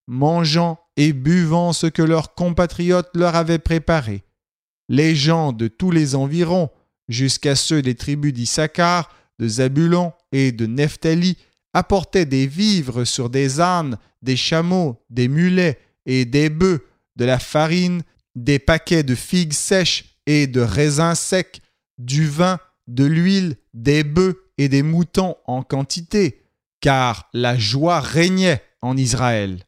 mangeant et buvant ce que leurs compatriotes leur avaient préparé. Les gens de tous les environs, jusqu'à ceux des tribus d'Issachar, de Zabulon et de Nephtali, apportaient des vivres sur des ânes, des chameaux, des mulets et des bœufs, de la farine, des paquets de figues sèches et de raisins secs, du vin, de l'huile, des bœufs et des moutons en quantité, car la joie régnait en Israël.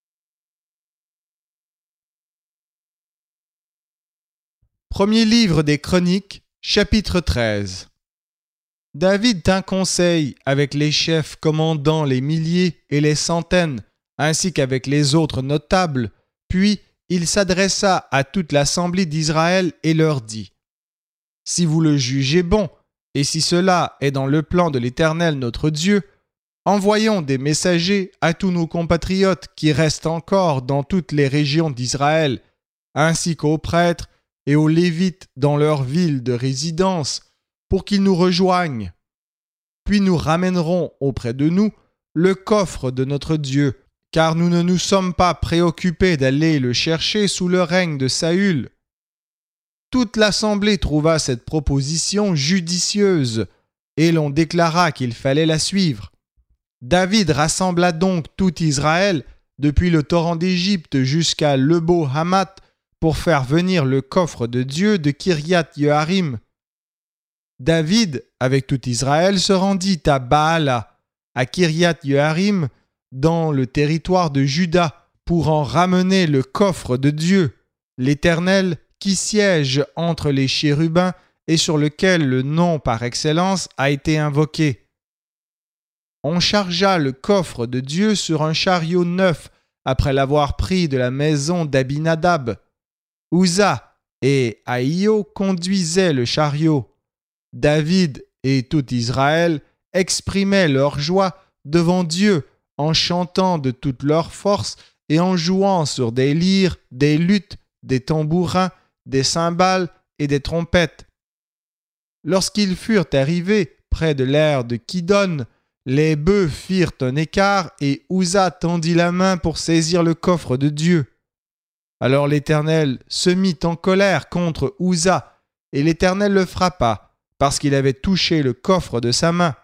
Premier livre des Chroniques, chapitre 13. David tint conseil avec les chefs commandant les milliers et les centaines, ainsi qu'avec les autres notables, puis il s'adressa à toute l'assemblée d'Israël et leur dit : « Si vous le jugez bon, et si cela est dans le plan de l'Éternel notre Dieu, envoyons des messagers à tous nos compatriotes qui restent encore dans toutes les régions d'Israël, ainsi qu'aux prêtres et aux Lévites dans leur ville de résidence, pour qu'ils nous rejoignent. Puis nous ramènerons auprès de nous le coffre de notre Dieu, car nous ne nous sommes pas préoccupés d'aller le chercher sous le règne de Saül. » Toute l'assemblée trouva cette proposition judicieuse, et l'on déclara qu'il fallait la suivre. David rassembla donc tout Israël, depuis le torrent d'Égypte jusqu'à Lebo-Hamath, pour faire venir le coffre de Dieu de Kiriath-Yearim. David, avec tout Israël, se rendit à Baala, à Kiriath-Yearim, dans le territoire de Juda, pour en ramener le coffre de Dieu, l'Éternel, qui siège entre les chérubins et sur lequel le nom par excellence a été invoqué. On chargea le coffre de Dieu sur un chariot neuf après l'avoir pris de la maison d'Abinadab. Uza et Ahio conduisaient le chariot. David et tout Israël exprimaient leur joie devant Dieu en chantant de toute leur force et en jouant sur des lyres, des luths, des tambourins, des cymbales et des trompettes. Lorsqu'ils furent arrivés près de l'aire de Kidon, les bœufs firent un écart et Uza tendit la main pour saisir le coffre de Dieu. Alors l'Éternel se mit en colère contre Uza, et l'Éternel le frappa, parce qu'il avait touché le coffre de sa main.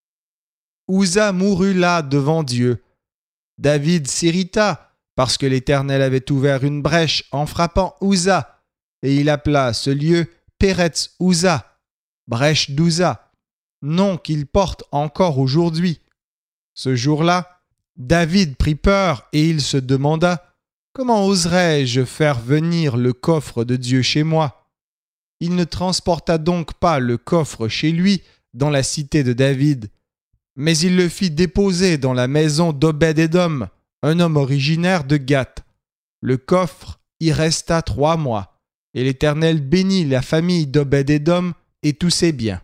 Uza mourut là devant Dieu. David s'irrita, parce que l'Éternel avait ouvert une brèche en frappant Uza, et il appela ce lieu Péretz Uza, brèche d'Uza, nom qu'il porte encore aujourd'hui. Ce jour-là, David prit peur et il se demanda : comment oserais-je faire venir le coffre de Dieu chez moi ? Il ne transporta donc pas le coffre chez lui dans la cité de David, mais il le fit déposer dans la maison d'Obed-Édom, un homme originaire de Gath. Le coffre y resta 3 mois, et l'Éternel bénit la famille d'Obed-Édom et tous ses biens.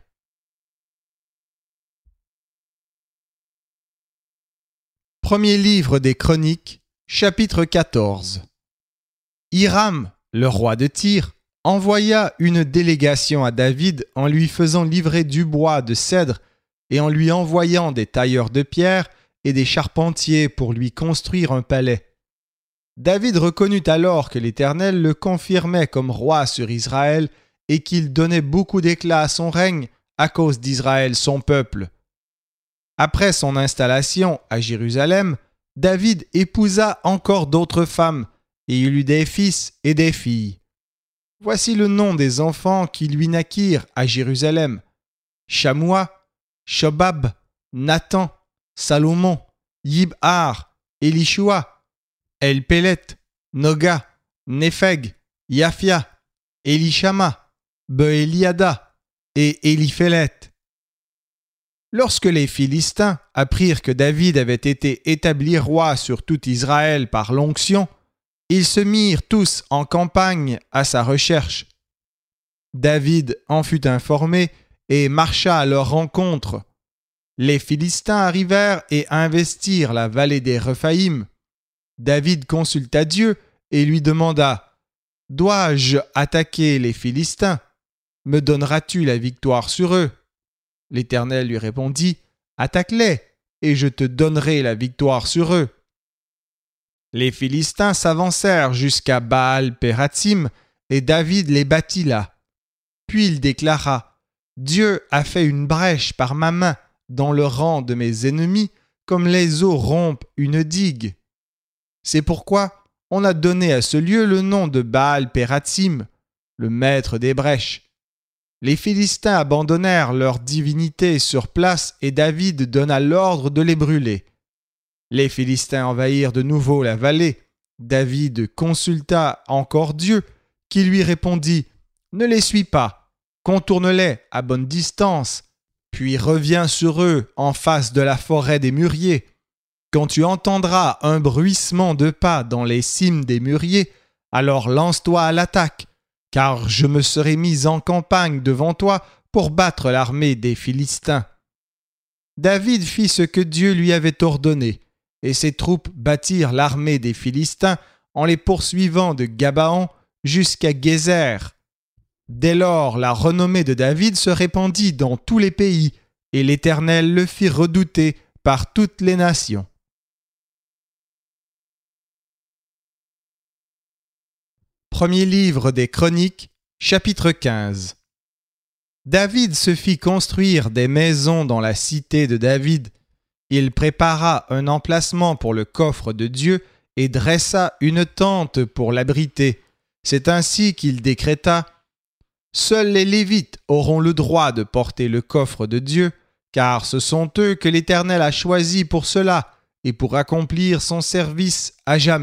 Premier livre des Chroniques, chapitre 14. Hiram, le roi de Tyr, envoya une délégation à David en lui faisant livrer du bois de cèdre et en lui envoyant des tailleurs de pierre et des charpentiers pour lui construire un palais. David reconnut alors que l'Éternel le confirmait comme roi sur Israël et qu'il donnait beaucoup d'éclat à son règne à cause d'Israël, son peuple. Après son installation à Jérusalem, David épousa encore d'autres femmes, et il eut des fils et des filles. Voici le nom des enfants qui lui naquirent à Jérusalem: Shammua, Shobab, Nathan, Salomon, Yibhar, Elishua, Elpelet, Noga, Népheg, Yaphia, Elishama, Beéliada et Éliphélet. Lorsque les Philistins apprirent que David avait été établi roi sur tout Israël par l'onction, ils se mirent tous en campagne à sa recherche. David en fut informé et marcha à leur rencontre. Les Philistins arrivèrent et investirent la vallée des Rephaïm. David consulta Dieu et lui demanda : « Dois-je attaquer les Philistins ? Me donneras-tu la victoire sur eux ? » L'Éternel lui répondit : « Attaque-les, et je te donnerai la victoire sur eux. » Les Philistins s'avancèrent jusqu'à Baal-Pérathim, et David les battit là. Puis il déclara : « Dieu a fait une brèche par ma main dans le rang de mes ennemis, comme les eaux rompent une digue. C'est pourquoi on a donné à ce lieu le nom de Baal-Pérathim, le maître des brèches. Les Philistins abandonnèrent leur divinité sur place et David donna l'ordre de les brûler. Les Philistins envahirent de nouveau la vallée. David consulta encore Dieu, qui lui répondit : « Ne les suis pas, contourne-les à bonne distance, puis reviens sur eux en face de la forêt des mûriers. Quand tu entendras un bruissement de pas dans les cimes des mûriers, alors lance-toi à l'attaque, car je me serai mis en campagne devant toi pour battre l'armée des Philistins. » David fit ce que Dieu lui avait ordonné, et ses troupes battirent l'armée des Philistins en les poursuivant de Gabaon jusqu'à Gézer. Dès lors, la renommée de David se répandit dans tous les pays, et l'Éternel le fit redouter par toutes les nations. Premier livre des Chroniques, chapitre 15. David se fit construire des maisons dans la cité de David. Il prépara un emplacement pour le coffre de Dieu et dressa une tente pour l'abriter. C'est ainsi qu'il décréta : « Seuls les Lévites auront le droit de porter le coffre de Dieu, car ce sont eux que l'Éternel a choisis pour cela et pour accomplir son service à jamais. »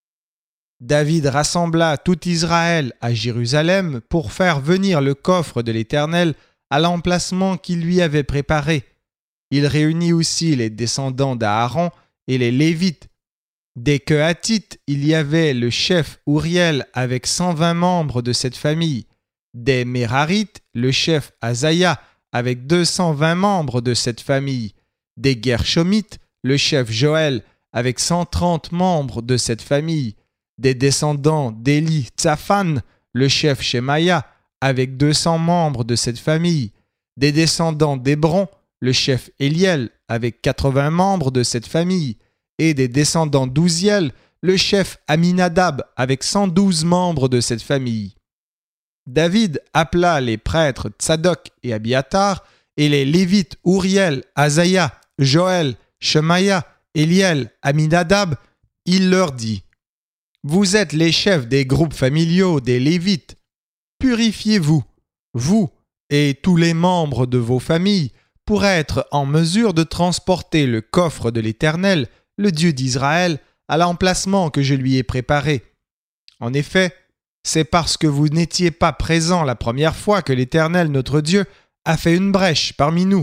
David rassembla tout Israël à Jérusalem pour faire venir le coffre de l'Éternel à l'emplacement qu'il lui avait préparé. Il réunit aussi les descendants d'Aaron et les Lévites. Des Kehathites, il y avait le chef Uriel avec 120 membres de cette famille. Des Mérarites, le chef Azaïa avec 220 membres de cette famille. Des Gershomites, le chef Joël avec 130 membres de cette famille. Des descendants d'Éli Tsaphan, le chef Shemaïa, avec 200 membres de cette famille. Des descendants d'Hébron, le chef Éliel, avec 80 membres de cette famille. Et des descendants d'Ouziel, le chef Aminadab, avec 112 membres de cette famille. David appela les prêtres Tsadok et Abiatar, et les Lévites Uriel, Azaïa, Joël, Shemaïa, Éliel, Aminadab. Il leur dit : « Vous êtes les chefs des groupes familiaux des Lévites. Purifiez-vous, vous et tous les membres de vos familles, pour être en mesure de transporter le coffre de l'Éternel, le Dieu d'Israël, à l'emplacement que je lui ai préparé. En effet, c'est parce que vous n'étiez pas présents la première fois que l'Éternel, notre Dieu, a fait une brèche parmi nous.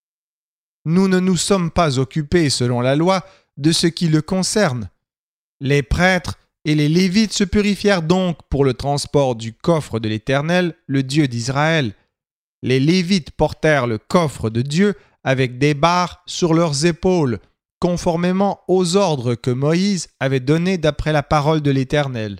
Nous ne nous sommes pas occupés, selon la loi, de ce qui le concerne. Les prêtres et les Lévites se purifièrent donc pour le transport du coffre de l'Éternel, le Dieu d'Israël. Les Lévites portèrent le coffre de Dieu avec des barres sur leurs épaules, conformément aux ordres que Moïse avait donnés d'après la parole de l'Éternel.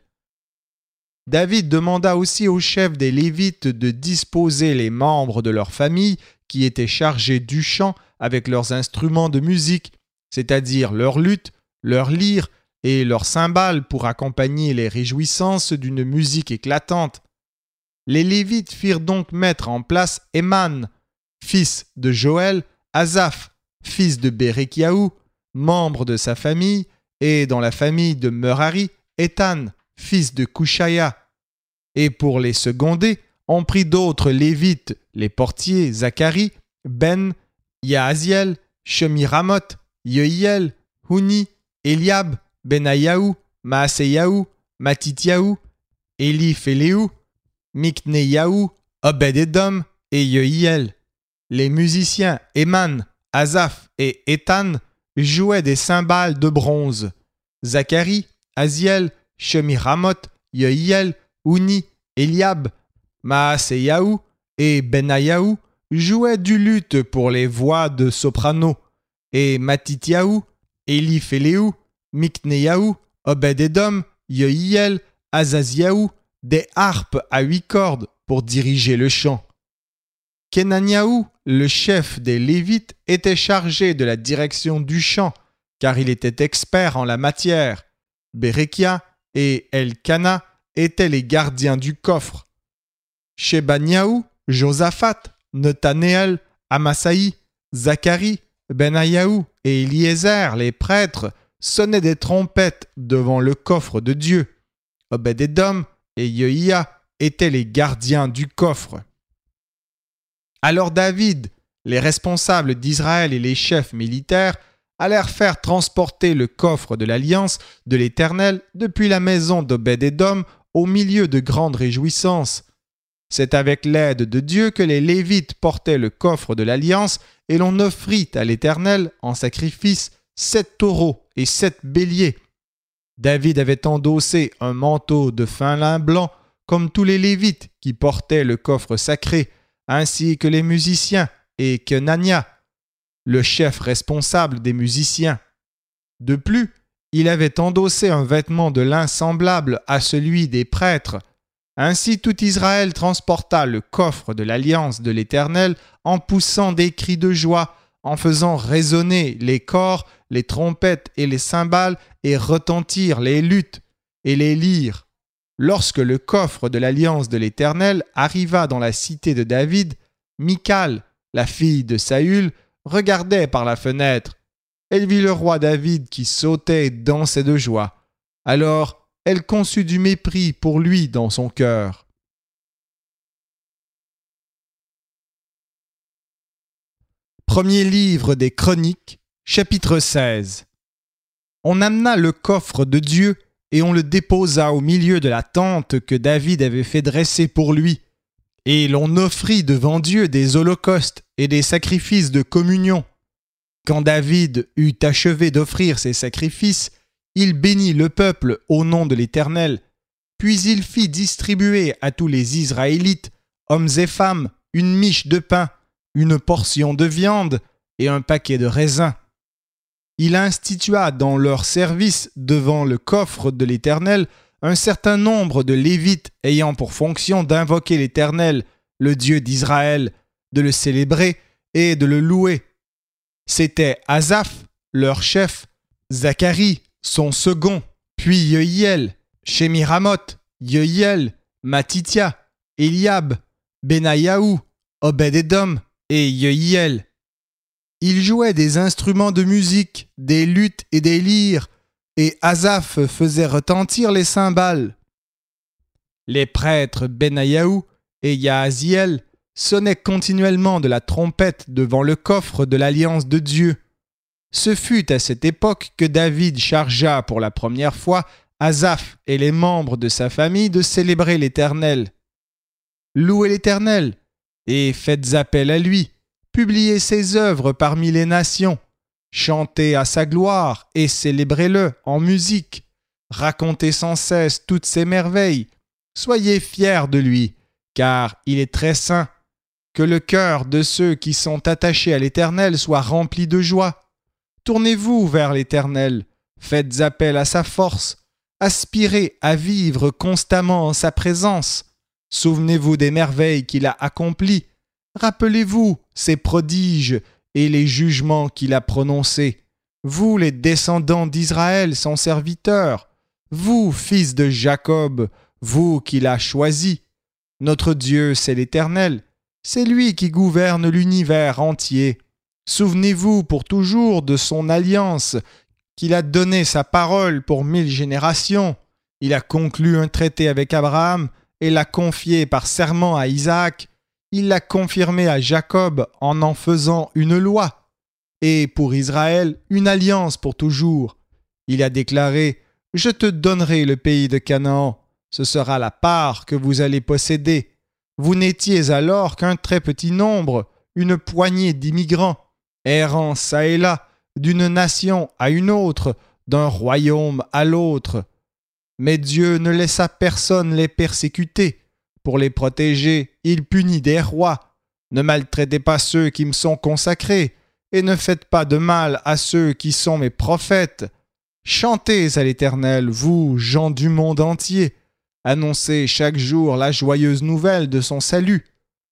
David demanda aussi aux chefs des Lévites de disposer les membres de leur famille qui étaient chargés du chant avec leurs instruments de musique, c'est-à-dire leurs luttes, leurs lyres et leurs cymbales pour accompagner les réjouissances d'une musique éclatante. Les Lévites firent donc mettre en place Éman, fils de Joël, Asaph, fils de Béréchiaou, membre de sa famille, et dans la famille de Merari, Étan, fils de Couchaya. Et pour les seconder, on prit d'autres Lévites, les portiers Zacharie, Ben, Yaaziel, Shemiramoth, Yehiel, Huni, Eliab, Benayahu, Maaseyahu, Matityahu, Éliphéléhu, Mikneyahu, Obed-Édom et Yehiel. Les musiciens Éman, Asaph et Étan jouaient des cymbales de bronze. Zacharie, Aziel, Shemiramoth, Yehiel, Huni, Eliab, Maaseyahu et Benayahu jouaient du luth pour les voix de soprano, et Matityahu, Éliphéléhu, Mikneyahu, Obed-Édom, Yehiel, Azaziahu, des harpes à 8 cordes pour diriger le chant. Kenaniahu, le chef des Lévites, était chargé de la direction du chant, car il était expert en la matière. Bérékia et Elkana étaient les gardiens du coffre. Shebaniaou, Josaphat, Nethanéel, Amasaï, Zacharie, Benayahu et Eliezer, les prêtres, sonnaient des trompettes devant le coffre de Dieu. Obed-Édom et Yehiya étaient les gardiens du coffre. Alors David, les responsables d'Israël et les chefs militaires allèrent faire transporter le coffre de l'Alliance de l'Éternel depuis la maison d'Obed-Édom au milieu de grandes réjouissances. C'est avec l'aide de Dieu que les Lévites portaient le coffre de l'Alliance et l'on offrit à l'Éternel en sacrifice 7 taureaux et 7 béliers. David avait endossé un manteau de fin lin blanc comme tous les Lévites qui portaient le coffre sacré, ainsi que les musiciens et Kenania, le chef responsable des musiciens. De plus, il avait endossé un vêtement de lin semblable à celui des prêtres. Ainsi tout Israël transporta le coffre de l'Alliance de l'Éternel en poussant des cris de joie, en faisant résonner les cors, les trompettes et les cymbales et retentir les luttes et les lyres. Lorsque le coffre de l'Alliance de l'Éternel arriva dans la cité de David, Michal, la fille de Saül, regardait par la fenêtre. Elle vit le roi David qui sautait et dansait de joie. Alors, elle conçut du mépris pour lui dans son cœur. Premier livre des Chroniques, chapitre 16. On amena le coffre de Dieu et on le déposa au milieu de la tente que David avait fait dresser pour lui. Et l'on offrit devant Dieu des holocaustes et des sacrifices de communion. Quand David eut achevé d'offrir ses sacrifices, il bénit le peuple au nom de l'Éternel. Puis il fit distribuer à tous les Israélites, hommes et femmes, une miche de pain, une portion de viande et un paquet de raisins. Il institua dans leur service devant le coffre de l'Éternel un certain nombre de Lévites ayant pour fonction d'invoquer l'Éternel, le Dieu d'Israël, de le célébrer et de le louer. C'étaient Asaph, leur chef, Zacharie, son second, puis Yehiel, Shemiramoth, Yehiel, Matithia, Eliab, Benayahu, Obed-Édom et Yehiel. Ils jouaient des instruments de musique, des luths et des lyres, et Asaph faisait retentir les cymbales. Les prêtres Benayahu et Yahaziel sonnaient continuellement de la trompette devant le coffre de l'Alliance de Dieu. Ce fut à cette époque que David chargea pour la première fois Asaph et les membres de sa famille de célébrer l'Éternel. Louez l'Éternel et faites appel à lui, publiez ses œuvres parmi les nations, chantez à sa gloire et célébrez-le en musique, racontez sans cesse toutes ses merveilles, soyez fiers de lui, car il est très saint. Que le cœur de ceux qui sont attachés à l'Éternel soit rempli de joie. Tournez-vous vers l'Éternel, faites appel à sa force, aspirez à vivre constamment en sa présence. Souvenez-vous des merveilles qu'il a accomplies. Rappelez-vous ses prodiges et les jugements qu'il a prononcés. Vous, les descendants d'Israël, son serviteur, vous, fils de Jacob, vous qu'il a choisi. Notre Dieu, c'est l'Éternel. C'est lui qui gouverne l'univers entier. Souvenez-vous pour toujours de son alliance, qu'il a donné sa parole pour 1000 générations. Il a conclu un traité avec Abraham et l'a confié par serment à Isaac. Il l'a confirmé à Jacob en faisant une loi. Et pour Israël, une alliance pour toujours. Il a déclaré « Je te donnerai le pays de Canaan. Ce sera la part que vous allez posséder. » Vous n'étiez alors qu'un très petit nombre, une poignée d'immigrants, errant çà et là, d'une nation à une autre, d'un royaume à l'autre. Mais Dieu ne laissa personne les persécuter. Pour les protéger, il punit des rois. Ne maltraitez pas ceux qui me sont consacrés, et ne faites pas de mal à ceux qui sont mes prophètes. Chantez à l'Éternel, vous, gens du monde entier. Annoncez chaque jour la joyeuse nouvelle de son salut.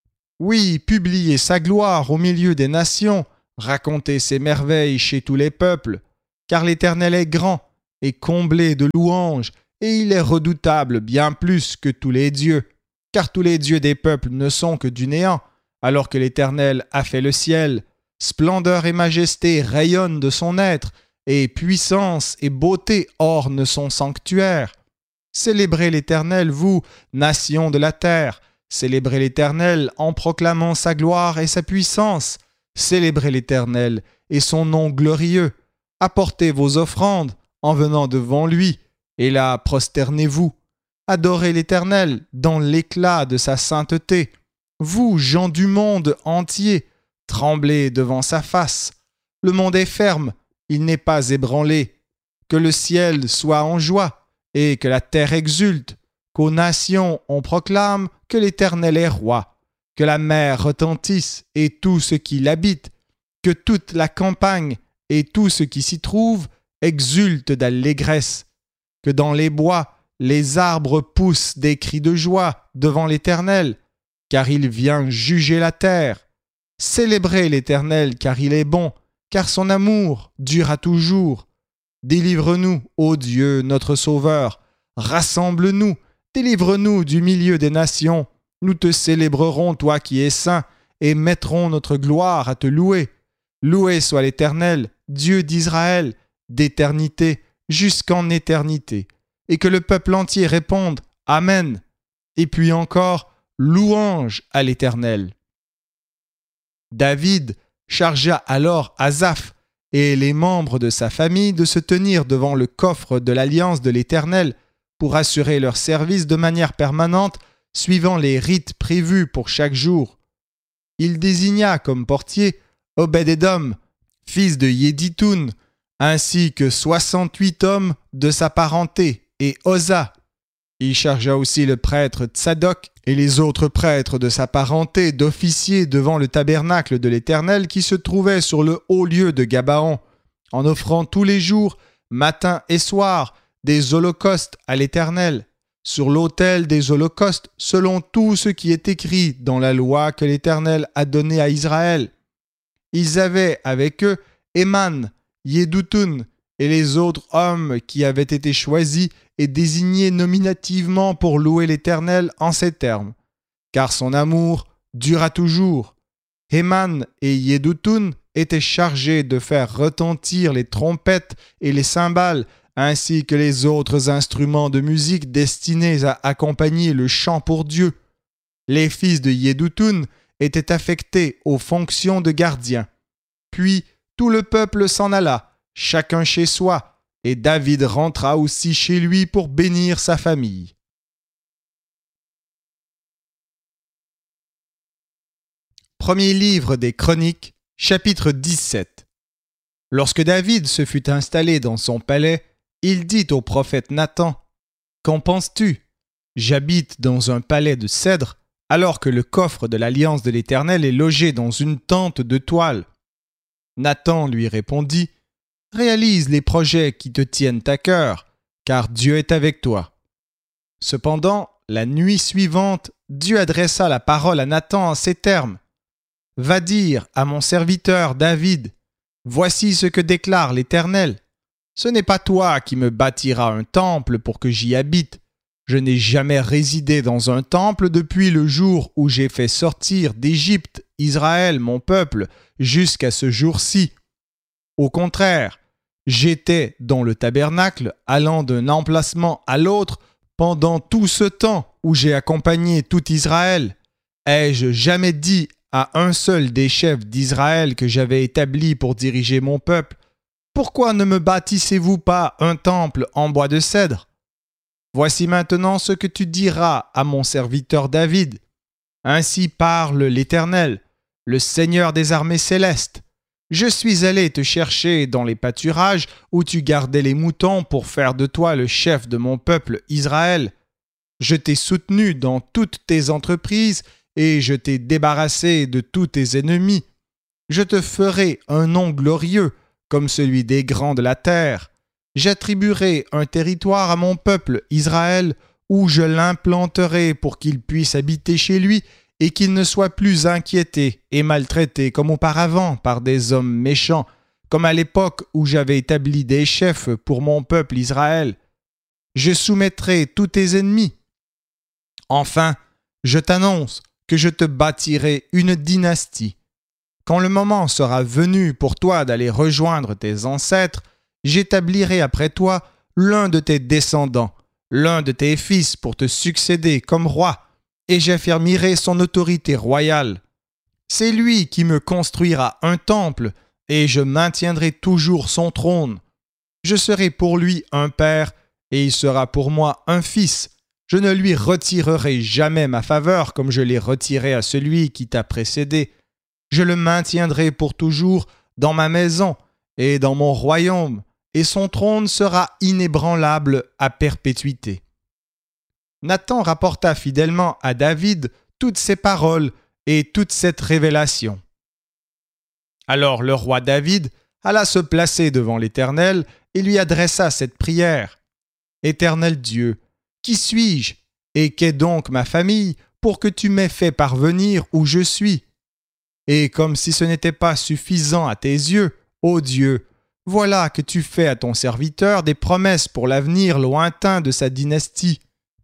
Oui, publiez sa gloire au milieu des nations, racontez ses merveilles chez tous les peuples, car l'Éternel est grand, est comblé de louanges, et il est redoutable bien plus que tous les dieux, car tous les dieux des peuples ne sont que du néant, alors que l'Éternel a fait le ciel. Splendeur et majesté rayonnent de son être, et puissance et beauté ornent son sanctuaire. Célébrez l'Éternel, vous, nations de la terre. Célébrez l'Éternel en proclamant sa gloire et sa puissance. Célébrez l'Éternel et son nom glorieux. Apportez vos offrandes en venant devant lui, et là prosternez-vous. Adorez l'Éternel dans l'éclat de sa sainteté. Vous, gens du monde entier, tremblez devant sa face. Le monde est ferme, il n'est pas ébranlé. Que le ciel soit en joie et que la terre exulte. Qu'aux nations on proclame que l'Éternel est roi. Que la mer retentisse et tout ce qui l'habite. Que toute la campagne et tout ce qui s'y trouve exulte d'allégresse. Que dans les bois, les arbres poussent des cris de joie devant l'Éternel, car il vient juger la terre. Célébrez l'Éternel, car il est bon, car son amour dure à toujours. Délivre-nous, ô Dieu, notre Sauveur. Rassemble-nous, délivre-nous du milieu des nations. Nous te célébrerons, toi qui es saint, et mettrons notre gloire à te louer. Loué soit l'Éternel, Dieu d'Israël, d'éternité jusqu'en éternité. Et que le peuple entier réponde « Amen ». Et puis encore « Louange à l'Éternel ». David chargea alors Asaph et les membres de sa famille de se tenir devant le coffre de l'alliance de l'Éternel pour assurer leur service de manière permanente suivant les rites prévus pour chaque jour. Il désigna comme portier Obed-Édom, fils de Yéditoun, ainsi que 68 hommes de sa parenté, et Oza. Il chargea aussi le prêtre Tsadok et les autres prêtres de sa parenté d'officier devant le tabernacle de l'Éternel qui se trouvait sur le haut lieu de Gabaon, en offrant tous les jours, matin et soir, des holocaustes à l'Éternel, sur l'autel des holocaustes, selon tout ce qui est écrit dans la loi que l'Éternel a donnée à Israël. Ils avaient avec eux Éman, Yédoutoun et les autres hommes qui avaient été choisis et désignés nominativement pour louer l'Éternel en ces termes. Car son amour dura toujours. Éman et Yédoutoun étaient chargés de faire retentir les trompettes et les cymbales, ainsi que les autres instruments de musique destinés à accompagner le chant pour Dieu. Les fils de Yédoutoun étaient affectés aux fonctions de gardiens. Puis tout le peuple s'en alla, chacun chez soi, et David rentra aussi chez lui pour bénir sa famille. Premier livre des Chroniques, chapitre 17. Lorsque David se fut installé dans son palais, il dit au prophète Nathan : « Qu'en penses-tu ? J'habite dans un palais de cèdre, alors que le coffre de l'alliance de l'Éternel est logé dans une tente de toile. » Nathan lui répondit : « Réalise les projets qui te tiennent à cœur, car Dieu est avec toi. » Cependant, la nuit suivante, Dieu adressa la parole à Nathan en ces termes : « Va dire à mon serviteur David : Voici ce que déclare l'Éternel. Ce n'est pas toi qui me bâtiras un temple pour que j'y habite. Je n'ai jamais résidé dans un temple depuis le jour où j'ai fait sortir d'Égypte Israël, mon peuple, jusqu'à ce jour-ci. Au contraire, j'étais dans le tabernacle, allant d'un emplacement à l'autre pendant tout ce temps où j'ai accompagné tout Israël. Ai-je jamais dit à un seul des chefs d'Israël que j'avais établi pour diriger mon peuple : Pourquoi ne me bâtissez-vous pas un temple en bois de cèdre ? Voici maintenant ce que tu diras à mon serviteur David. Ainsi parle l'Éternel, le Seigneur des armées célestes. Je suis allé te chercher dans les pâturages où tu gardais les moutons pour faire de toi le chef de mon peuple Israël. Je t'ai soutenu dans toutes tes entreprises et je t'ai débarrassé de tous tes ennemis. Je te ferai un nom glorieux comme celui des grands de la terre. J'attribuerai un territoire à mon peuple Israël où je l'implanterai pour qu'il puisse habiter chez lui et qu'il ne soit plus inquiété et maltraité comme auparavant par des hommes méchants, comme à l'époque où j'avais établi des chefs pour mon peuple Israël. Je soumettrai tous tes ennemis. Enfin, je t'annonce que je te bâtirai une dynastie. Quand le moment sera venu pour toi d'aller rejoindre tes ancêtres, j'établirai après toi l'un de tes descendants, l'un de tes fils pour te succéder comme roi, et j'affermirai son autorité royale. C'est lui qui me construira un temple, et je maintiendrai toujours son trône. Je serai pour lui un père, et il sera pour moi un fils. Je ne lui retirerai jamais ma faveur comme je l'ai retirée à celui qui t'a précédé. Je le maintiendrai pour toujours dans ma maison et dans mon royaume, et son trône sera inébranlable à perpétuité. Nathan rapporta fidèlement à David toutes ces paroles et toute cette révélation. Alors le roi David alla se placer devant l'Éternel et lui adressa cette prière. « Éternel Dieu, qui suis-je et qu'est donc ma famille pour que tu m'aies fait parvenir où je suis? Et comme si ce n'était pas suffisant à tes yeux, ô Dieu, voilà que tu fais à ton serviteur des promesses pour l'avenir lointain de sa dynastie.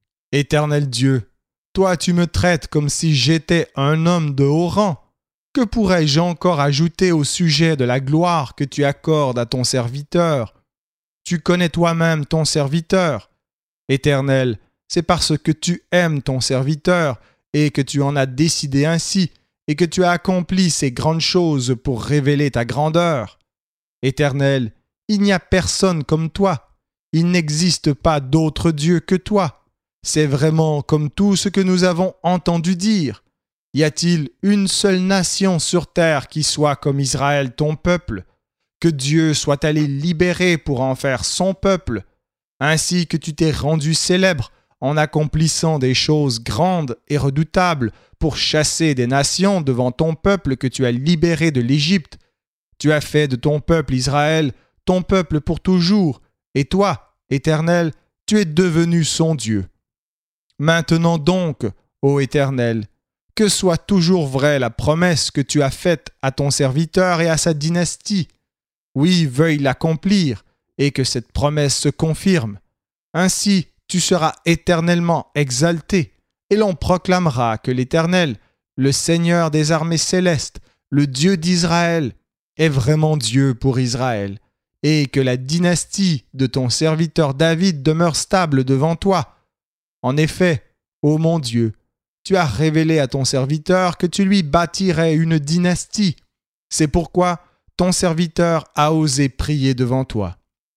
Éternel Dieu, toi tu me traites comme si j'étais un homme de haut rang. Que pourrais-je encore ajouter au sujet de la gloire que tu accordes à ton serviteur? Tu connais toi-même ton serviteur. Éternel, c'est parce que tu aimes ton serviteur et que tu en as décidé ainsi et que tu as accompli ces grandes choses pour révéler ta grandeur. Éternel, il n'y a personne comme toi. Il n'existe pas d'autre Dieu que toi. C'est vraiment comme tout ce que nous avons entendu dire. Y a-t-il une seule nation sur terre qui soit comme Israël ton peuple? Que Dieu soit allé libérer pour en faire son peuple, ainsi que tu t'es rendu célèbre en accomplissant des choses grandes et redoutables pour chasser des nations devant ton peuple que tu as libéré de l'Égypte. Tu as fait de ton peuple Israël ton peuple pour toujours, et toi, Éternel, tu es devenu son Dieu. Maintenant donc, ô Éternel, que soit toujours vraie la promesse que tu as faite à ton serviteur et à sa dynastie. Oui, veuille l'accomplir, et que cette promesse se confirme. Ainsi, tu seras éternellement exalté, et l'on proclamera que l'Éternel, le Seigneur des armées célestes, le Dieu d'Israël, est vraiment Dieu pour Israël, et que la dynastie de ton serviteur David demeure stable devant toi. En effet, ô mon Dieu, tu as révélé à ton serviteur que tu lui bâtirais une dynastie. C'est pourquoi ton serviteur a osé prier devant toi.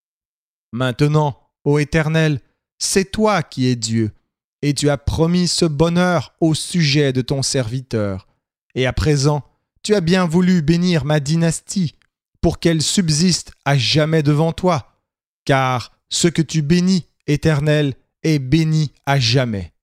Maintenant, ô Éternel, c'est toi qui es Dieu, et tu as promis ce bonheur au sujet de ton serviteur. Et à présent, tu as bien voulu bénir ma dynastie, pour qu'elle subsiste à jamais devant toi, car ce que tu bénis, Éternel, est béni à jamais.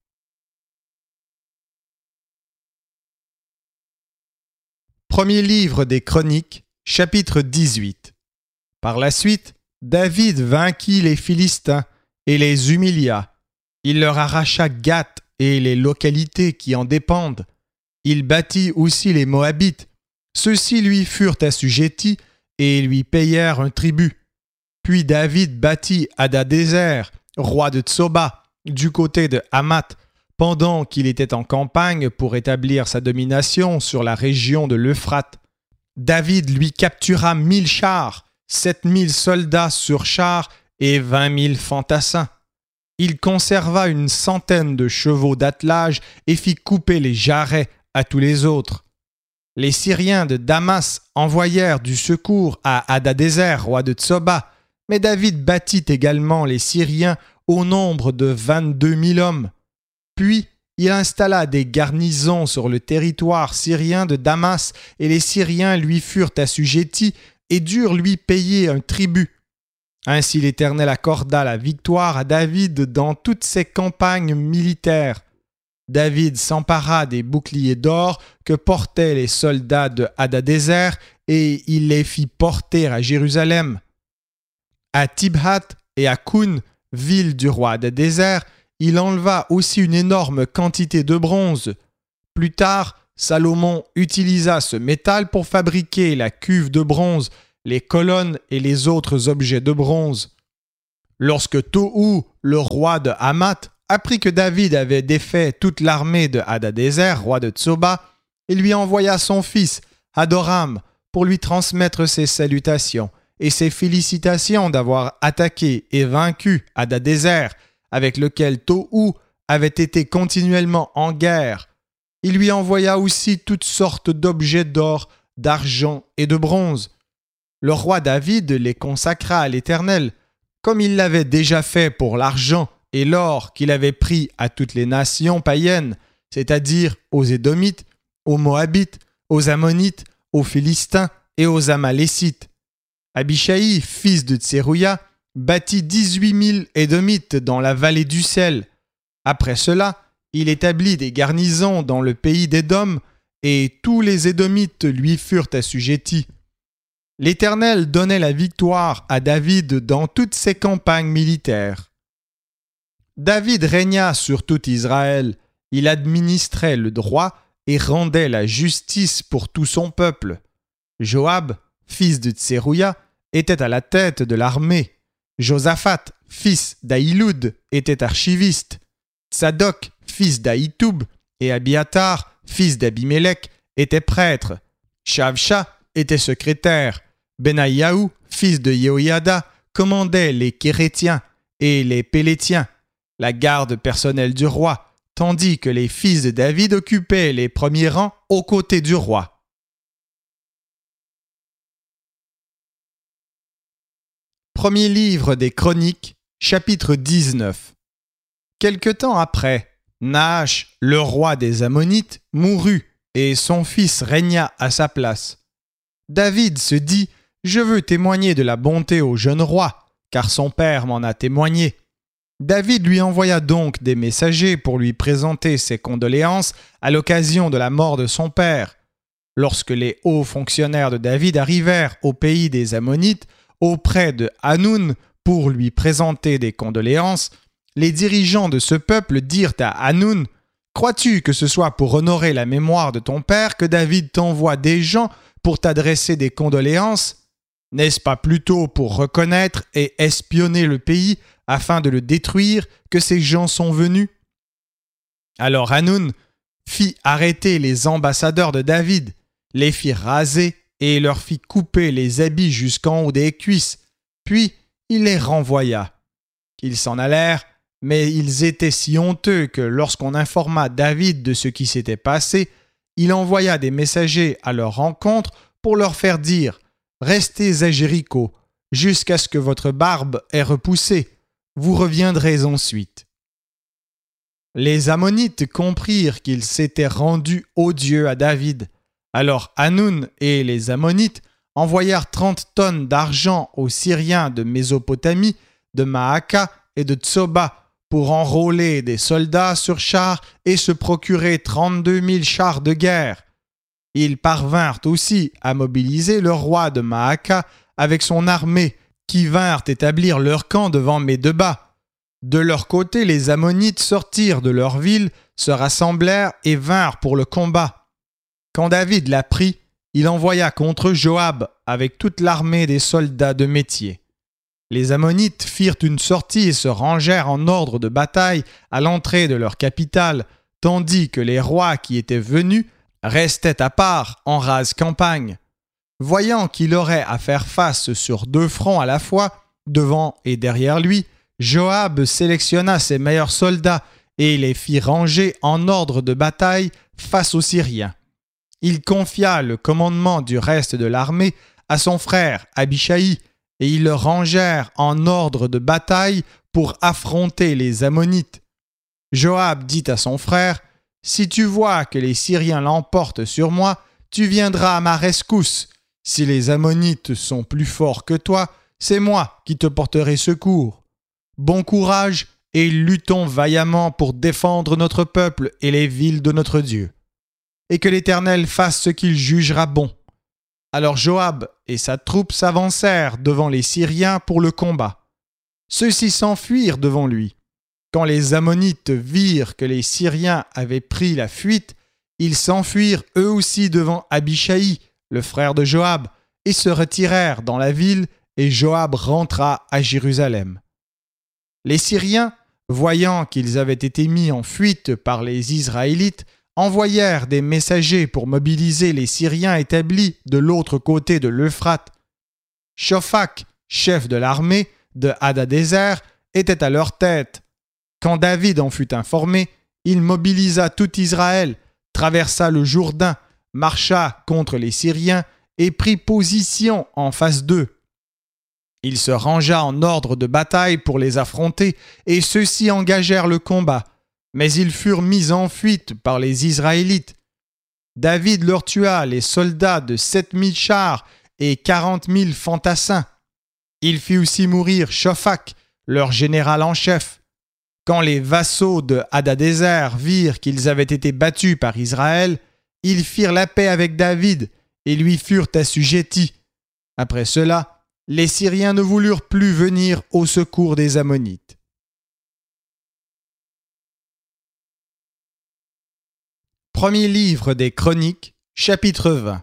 Premier livre des Chroniques, chapitre 18. Par la suite, David vainquit les Philistins et les humilia. Il leur arracha Gath et les localités qui en dépendent. Il battit aussi les Moabites. Ceux-ci lui furent assujettis et lui payèrent un tribut. Puis David battit Hadadézer, roi de Tsoba, du côté de Hamath, pendant qu'il était en campagne pour établir sa domination sur la région de l'Euphrate. David lui captura 1000 chars, 7000 soldats sur chars et 20 000 fantassins. Il conserva une centaine de chevaux d'attelage et fit couper les jarrets à tous les autres. Les Syriens de Damas envoyèrent du secours à Hadadézer, roi de Tsoba, mais David battit également les Syriens au nombre de 22 000 hommes. Puis, il installa des garnisons sur le territoire syrien de Damas et les Syriens lui furent assujettis et durent lui payer un tribut. Ainsi l'Éternel accorda la victoire à David dans toutes ses campagnes militaires. David s'empara des boucliers d'or que portaient les soldats de Hadadézer et il les fit porter à Jérusalem. À Tibhat et à Koun, ville du roi Hadadézer, il enleva aussi une énorme quantité de bronze. Plus tard, Salomon utilisa ce métal pour fabriquer la cuve de bronze les colonnes et les autres objets de bronze. Lorsque Tohu, le roi de Hamath, apprit que David avait défait toute l'armée de Hadadézer, roi de Tsoba, il lui envoya son fils, Hadoram, pour lui transmettre ses salutations et ses félicitations d'avoir attaqué et vaincu Hadadézer, avec lequel Tohu avait été continuellement en guerre. Il lui envoya aussi toutes sortes d'objets d'or, d'argent et de bronze. Le roi David les consacra à l'Éternel, comme il l'avait déjà fait pour l'argent et l'or qu'il avait pris à toutes les nations païennes, c'est-à-dire aux Édomites, aux Moabites, aux Ammonites, aux Philistins et aux Amalécites. Abishai, fils de Tserouia, bâtit 18 000 Édomites dans la vallée du sel. Après cela, il établit des garnisons dans le pays d'Édom, et tous les Édomites lui furent assujettis. L'Éternel donnait la victoire à David dans toutes ses campagnes militaires. David régna sur tout Israël, il administrait le droit et rendait la justice pour tout son peuple. Joab, fils de Tserouia, était à la tête de l'armée. Josaphat, fils d'Ahiloud, était archiviste. Tsadok, fils d'Ahitoub, et Abiatar, fils d'Abimélec, étaient prêtres. Shavsha était secrétaire. Benayahu, fils de Yehoiada, commandait les Kérétiens et les Pélétiens, la garde personnelle du roi, tandis que les fils de David occupaient les premiers rangs aux côtés du roi. Premier livre des Chroniques, chapitre 19. Quelque temps après, Naash, le roi des Ammonites, mourut et son fils régna à sa place. David se dit « Je veux témoigner de la bonté au jeune roi, car son père m'en a témoigné. » David lui envoya donc des messagers pour lui présenter ses condoléances à l'occasion de la mort de son père. Lorsque les hauts fonctionnaires de David arrivèrent au pays des Ammonites, auprès de Hanoun, pour lui présenter des condoléances, les dirigeants de ce peuple dirent à Hanoun « Crois-tu que ce soit pour honorer la mémoire de ton père que David t'envoie des gens pour t'adresser des condoléances? N'est-ce pas plutôt pour reconnaître et espionner le pays afin de le détruire que ces gens sont venus ?» Alors Hanoun fit arrêter les ambassadeurs de David, les fit raser et leur fit couper les habits jusqu'en haut des cuisses, puis il les renvoya. Ils s'en allèrent, mais ils étaient si honteux que lorsqu'on informa David de ce qui s'était passé, il envoya des messagers à leur rencontre pour leur faire dire « Restez à Jéricho, jusqu'à ce que votre barbe ait repoussé. Vous reviendrez ensuite. » Les Ammonites comprirent qu'ils s'étaient rendus odieux à David. Alors Hanoun et les Ammonites envoyèrent 30 tonnes d'argent aux Syriens de Mésopotamie, de Maaka et de Tsoba pour enrôler des soldats sur chars et se procurer 32 000 chars de guerre. Ils parvinrent aussi à mobiliser le roi de Maaka avec son armée, qui vinrent établir leur camp devant Médeba. De leur côté, les Ammonites sortirent de leur ville, se rassemblèrent et vinrent pour le combat. Quand David l'apprit, il envoya contre Joab avec toute l'armée des soldats de métier. Les Ammonites firent une sortie et se rangèrent en ordre de bataille à l'entrée de leur capitale, tandis que les rois qui étaient venus restaient à part en rase campagne. Voyant qu'il aurait à faire face sur 2 fronts à la fois, devant et derrière lui, Joab sélectionna ses meilleurs soldats et les fit ranger en ordre de bataille face aux Syriens. Il confia le commandement du reste de l'armée à son frère Abishai, et ils le rangèrent en ordre de bataille pour affronter les Ammonites. Joab dit à son frère « Si tu vois que les Syriens l'emportent sur moi, tu viendras à ma rescousse. Si les Ammonites sont plus forts que toi, c'est moi qui te porterai secours. Bon courage et luttons vaillamment pour défendre notre peuple et les villes de notre Dieu. Et que l'Éternel fasse ce qu'il jugera bon. » Alors Joab et sa troupe s'avancèrent devant les Syriens pour le combat. Ceux-ci s'enfuirent devant lui. Quand les Ammonites virent que les Syriens avaient pris la fuite, ils s'enfuirent eux aussi devant Abishai, le frère de Joab, et se retirèrent dans la ville, et Joab rentra à Jérusalem. Les Syriens, voyant qu'ils avaient été mis en fuite par les Israélites, envoyèrent des messagers pour mobiliser les Syriens établis de l'autre côté de l'Euphrate. Shophak, chef de l'armée de Hadadézer, était à leur tête. Quand David en fut informé, il mobilisa tout Israël, traversa le Jourdain, marcha contre les Syriens et prit position en face d'eux. Il se rangea en ordre de bataille pour les affronter, et ceux-ci engagèrent le combat, mais ils furent mis en fuite par les Israélites. David leur tua les soldats de 7000 chars et 40 000 fantassins. Il fit aussi mourir Shophak, leur général en chef. Quand les vassaux de Hadadézer virent qu'ils avaient été battus par Israël, ils firent la paix avec David et lui furent assujettis. Après cela, les Syriens ne voulurent plus venir au secours des Ammonites. Premier livre des Chroniques, chapitre 20.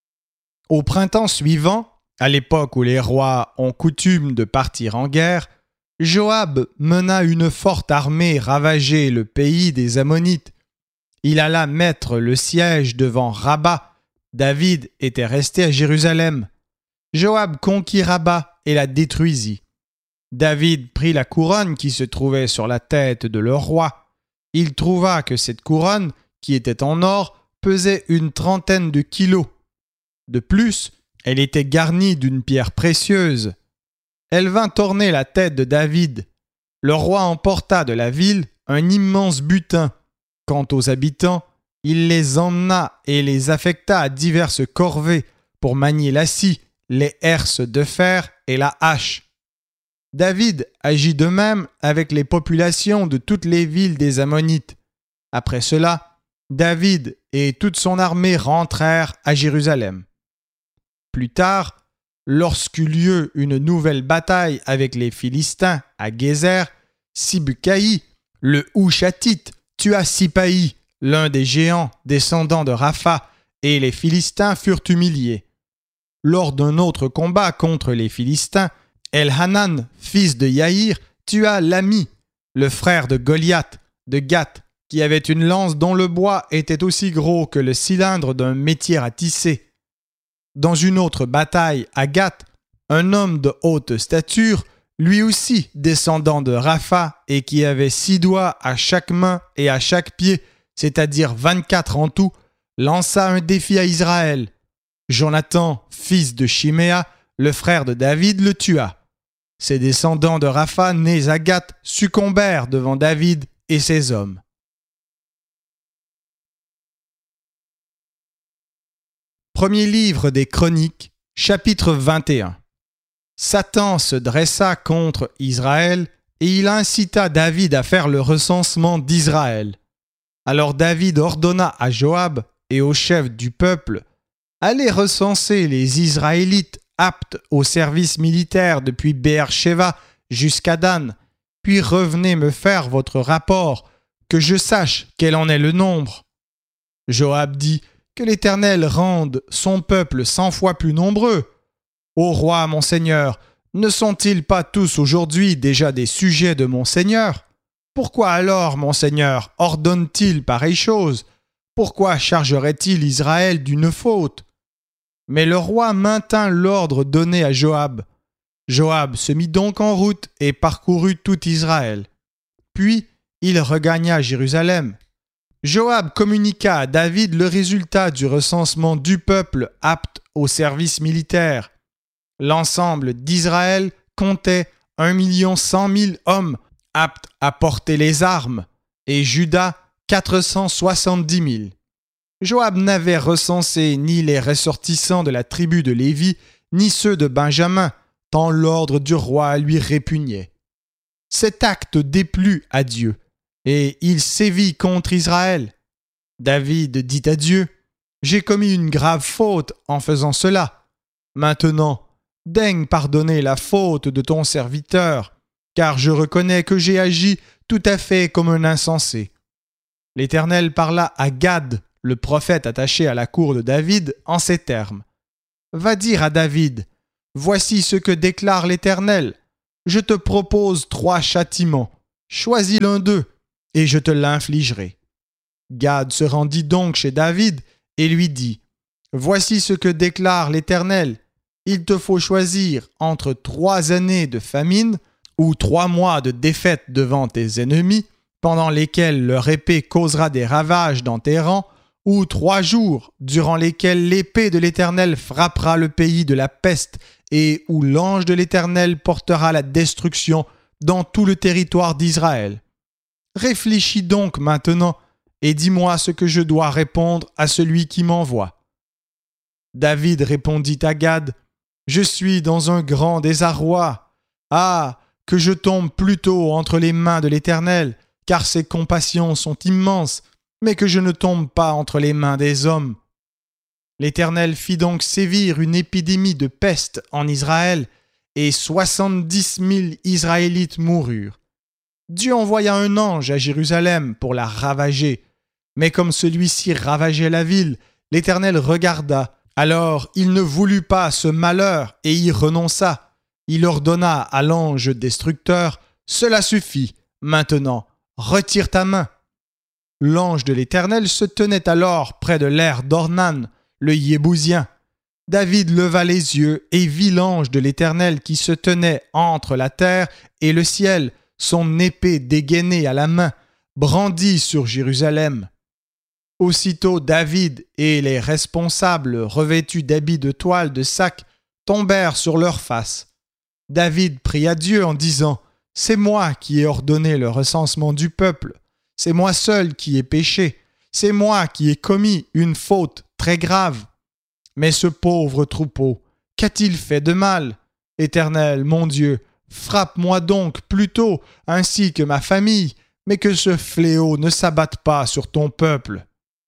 Au printemps suivant, à l'époque où les rois ont coutume de partir en guerre, Joab mena une forte armée ravager le pays des Ammonites. Il alla mettre le siège devant Rabba. David était resté à Jérusalem. Joab conquit Rabba et la détruisit. David prit la couronne qui se trouvait sur la tête de leur roi. Il trouva que cette couronne, qui était en or, pesait une 30 de kilos. De plus, elle était garnie d'une pierre précieuse. Elle vint orner la tête de David. Le roi emporta de la ville un immense butin. Quant aux habitants, il les emmena et les affecta à diverses corvées pour manier la scie, les herses de fer et la hache. David agit de même avec les populations de toutes les villes des Ammonites. Après cela, David et toute son armée rentrèrent à Jérusalem. Plus tard, lorsqu'eut lieu une nouvelle bataille avec les Philistins à Gézer, Sibcaï, le Hushatite, tua Sipaï, l'un des géants descendants de Rapha, et les Philistins furent humiliés. Lors d'un autre combat contre les Philistins, Elhanan, fils de Yaïr, tua Lami, le frère de Goliath, de Gath, qui avait une lance dont le bois était aussi gros que le cylindre d'un métier à tisser. Dans une autre bataille à Gath, un homme de haute stature, lui aussi descendant de Rapha et qui avait 6 doigts à chaque main et à chaque pied, c'est-à-dire 24 en tout, lança un défi à Israël. Jonathan, fils de Chiméa, le frère de David, le tua. Ses descendants de Rapha, nés à Gath, succombèrent devant David et ses hommes. Premier livre des Chroniques, chapitre 21. Satan se dressa contre Israël et il incita David à faire le recensement d'Israël. Alors David ordonna à Joab et aux chefs du peuple: allez recenser les Israélites aptes au service militaire depuis Beer-Sheva jusqu'à Dan, puis revenez me faire votre rapport, que je sache quel en est le nombre. Joab dit: que l'Éternel rende son peuple 100 fois plus nombreux. Ô roi, mon Seigneur, ne sont-ils pas tous aujourd'hui déjà des sujets de mon Seigneur? Pourquoi alors, mon Seigneur, ordonne-t-il pareille chose? Pourquoi chargerait-il Israël d'une faute? Mais le roi maintint l'ordre donné à Joab. Joab se mit donc en route et parcourut tout Israël. Puis il regagna Jérusalem. Joab communiqua à David le résultat du recensement du peuple apte au service militaire. L'ensemble d'Israël comptait 1 100 000 hommes aptes à porter les armes, et Juda 470 000. Joab n'avait recensé ni les ressortissants de la tribu de Lévi, ni ceux de Benjamin, tant l'ordre du roi lui répugnait. Cet acte déplut à Dieu, et il sévit contre Israël. David dit à Dieu: j'ai commis une grave faute en faisant cela. Maintenant, daigne pardonner la faute de ton serviteur, car je reconnais que j'ai agi tout à fait comme un insensé. L'Éternel parla à Gad, le prophète attaché à la cour de David, en ces termes: Va dire à David, « Voici ce que déclare l'Éternel. Je te propose 3 châtiments. Choisis l'un d'eux, et je te l'infligerai. » Gad se rendit donc chez David et lui dit, « Voici ce que déclare l'Éternel. Il te faut choisir entre 3 années de famine ou 3 mois de défaite devant tes ennemis, pendant lesquels leur épée causera des ravages dans tes rangs, ou 3 jours durant lesquels l'épée de l'Éternel frappera le pays de la peste et où l'ange de l'Éternel portera la destruction dans tout le territoire d'Israël. Réfléchis donc maintenant et dis-moi ce que je dois répondre à celui qui m'envoie. » David répondit à Gad, « Je suis dans un grand désarroi. Ah, que je tombe plutôt entre les mains de l'Éternel, car ses compassions sont immenses, mais que je ne tombe pas entre les mains des hommes. » L'Éternel fit donc sévir une épidémie de peste en Israël, et 70 000 Israélites moururent. Dieu envoya un ange à Jérusalem pour la ravager, mais comme celui-ci ravageait la ville, l'Éternel regarda. Alors il ne voulut pas ce malheur et y renonça. Il ordonna à l'ange destructeur, « Cela suffit, maintenant, retire ta main. » L'ange de l'Éternel se tenait alors près de l'aire d'Ornan, le Yébousien. David leva les yeux et vit l'ange de l'Éternel qui se tenait entre la terre et le ciel, son épée dégainée à la main, brandie sur Jérusalem. Aussitôt David et les responsables revêtus d'habits de toile de sac tombèrent sur leurs faces. David pria Dieu en disant, « C'est moi qui ai ordonné le recensement du peuple. C'est moi seul qui ai péché. C'est moi qui ai commis une faute très grave. Mais ce pauvre troupeau, qu'a-t-il fait de mal? Éternel, mon Dieu, frappe-moi donc plutôt, ainsi que ma famille, mais que ce fléau ne s'abatte pas sur ton peuple. »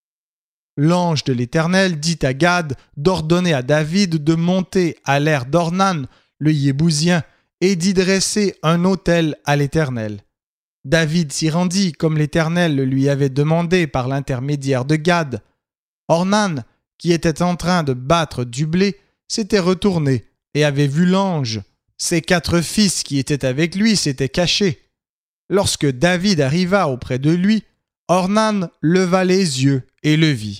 L'ange de l'Éternel dit à Gad d'ordonner à David de monter à l'aire d'Ornan, le Yébousien, et d'y dresser un autel à l'Éternel. David s'y rendit comme l'Éternel le lui avait demandé par l'intermédiaire de Gad. Ornan, qui était en train de battre du blé, s'était retourné et avait vu l'ange. Ses 4 fils qui étaient avec lui s'étaient cachés. Lorsque David arriva auprès de lui, Ornan leva les yeux et le vit.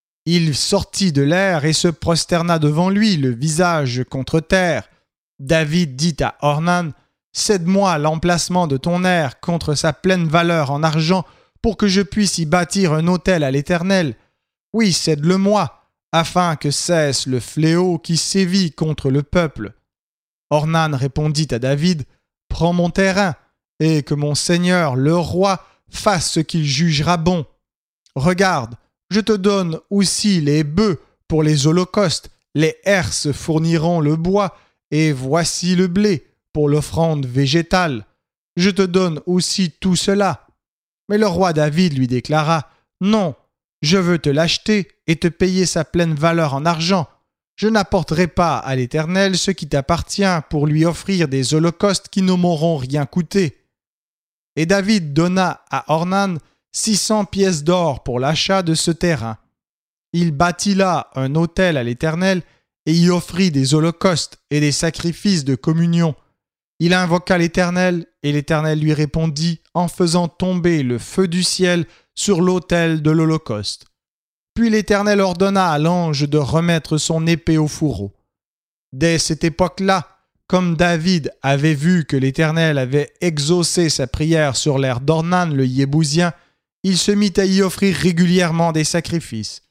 Il sortit de l'air et se prosterna devant lui, le visage contre terre. David dit à Ornan, « Cède-moi l'emplacement de ton aire contre sa pleine valeur en argent pour que je puisse y bâtir un autel à l'Éternel. Oui, cède-le-moi, afin que cesse le fléau qui sévit contre le peuple. » Ornan répondit à David, « Prends mon terrain, et que mon seigneur, le roi, fasse ce qu'il jugera bon. Regarde, je te donne aussi les bœufs pour les holocaustes, les herses fourniront le bois, et voici le blé pour l'offrande végétale. Je te donne aussi tout cela. » Mais le roi David lui déclara, « Non, je veux te l'acheter et te payer sa pleine valeur en argent. Je n'apporterai pas à l'Éternel ce qui t'appartient pour lui offrir des holocaustes qui ne m'auront rien coûté. » Et David donna à Ornan 600 pièces d'or pour l'achat de ce terrain. Il bâtit là un autel à l'Éternel et y offrit des holocaustes et des sacrifices de communion. Il invoqua l'Éternel et l'Éternel lui répondit en faisant tomber le feu du ciel sur l'autel de l'holocauste. Puis l'Éternel ordonna à l'ange de remettre son épée au fourreau. Dès cette époque-là, comme David avait vu que l'Éternel avait exaucé sa prière sur l'aire d'Ornan le Yébousien, il se mit à y offrir régulièrement des sacrifices.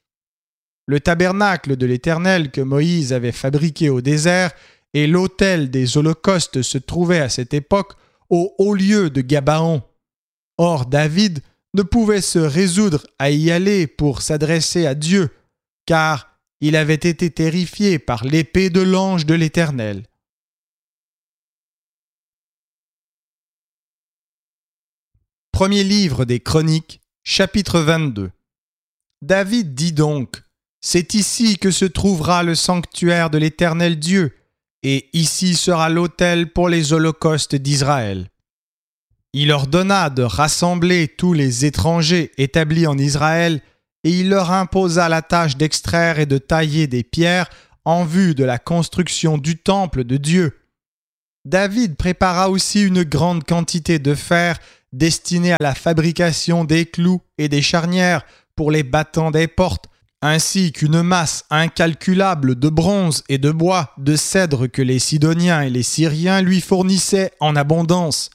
Le tabernacle de l'Éternel que Moïse avait fabriqué au désert et l'autel des holocaustes se trouvaient à cette époque au haut lieu de Gabaon. Or David ne pouvait se résoudre à y aller pour s'adresser à Dieu, car il avait été terrifié par l'épée de l'ange de l'Éternel. Premier livre des Chroniques, chapitre 22. David dit donc, « C'est ici que se trouvera le sanctuaire de l'Éternel Dieu, et ici sera l'autel pour les holocaustes d'Israël. » Il ordonna de rassembler tous les étrangers établis en Israël, et il leur imposa la tâche d'extraire et de tailler des pierres en vue de la construction du temple de Dieu. David prépara aussi une grande quantité de fer destiné à la fabrication des clous et des charnières pour les battants des portes, ainsi qu'une masse incalculable de bronze et de bois, de cèdre que les Sidoniens et les Syriens lui fournissaient en abondance.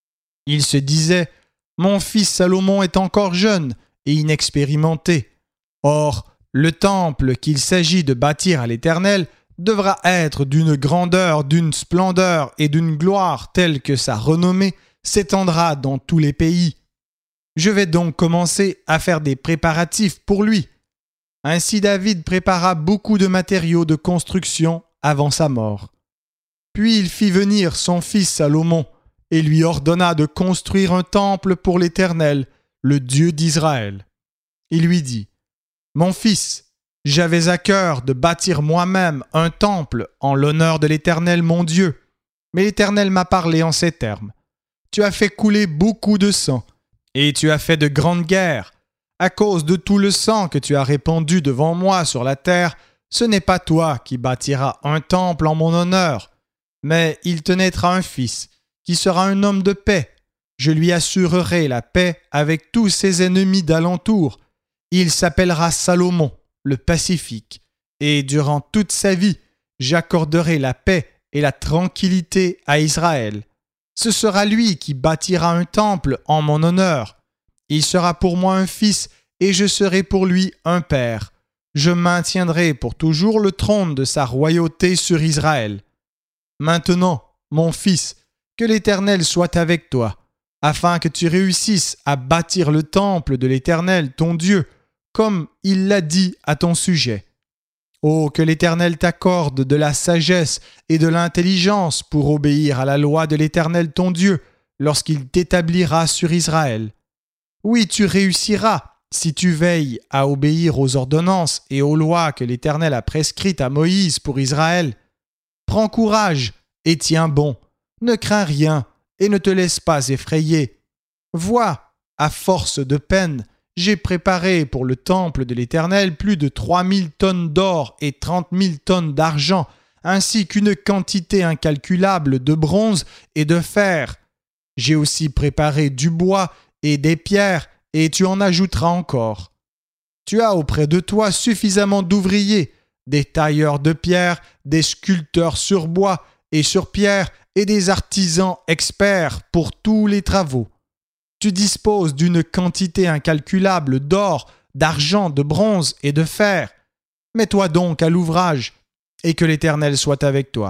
Il se disait « Mon fils Salomon est encore jeune et inexpérimenté. Or, le temple qu'il s'agit de bâtir à l'Éternel devra être d'une grandeur, d'une splendeur et d'une gloire telle que sa renommée s'étendra dans tous les pays. Je vais donc commencer à faire des préparatifs pour lui. » Ainsi David prépara beaucoup de matériaux de construction avant sa mort. Puis il fit venir son fils Salomon et lui ordonna de construire un temple pour l'Éternel, le Dieu d'Israël. Il lui dit « Mon fils, j'avais à cœur de bâtir moi-même un temple en l'honneur de l'Éternel mon Dieu. Mais l'Éternel m'a parlé en ces termes. Tu as fait couler beaucoup de sang, et tu as fait de grandes guerres. À cause de tout le sang que tu as répandu devant moi sur la terre, ce n'est pas toi qui bâtiras un temple en mon honneur, mais il te naîtra un fils, qui sera un homme de paix. Je lui assurerai la paix avec tous ses ennemis d'alentour. Il s'appellera Salomon, le pacifique, et durant toute sa vie, j'accorderai la paix et la tranquillité à Israël. Ce sera lui qui bâtira un temple en mon honneur. Il sera pour moi un fils et je serai pour lui un père. Je maintiendrai pour toujours le trône de sa royauté sur Israël. Maintenant, mon fils, que l'Éternel soit avec toi, afin que tu réussisses à bâtir le temple de l'Éternel, ton Dieu, comme il l'a dit à ton sujet. Oh, que l'Éternel t'accorde de la sagesse et de l'intelligence pour obéir à la loi de l'Éternel, ton Dieu, lorsqu'il t'établira sur Israël. Oui, tu réussiras si tu veilles à obéir aux ordonnances et aux lois que l'Éternel a prescrites à Moïse pour Israël. Prends courage et tiens bon. Ne crains rien et ne te laisse pas effrayer. Vois, à force de peine, j'ai préparé pour le temple de l'Éternel plus de 3000 tonnes d'or et 30 000 tonnes d'argent, ainsi qu'une quantité incalculable de bronze et de fer. J'ai aussi préparé du bois et des pierres, et tu en ajouteras encore. Tu as auprès de toi suffisamment d'ouvriers, des tailleurs de pierre, des sculpteurs sur bois et sur pierre, et des artisans experts pour tous les travaux. Tu disposes d'une quantité incalculable d'or, d'argent, de bronze et de fer. Mets-toi donc à l'ouvrage, et que l'Éternel soit avec toi. »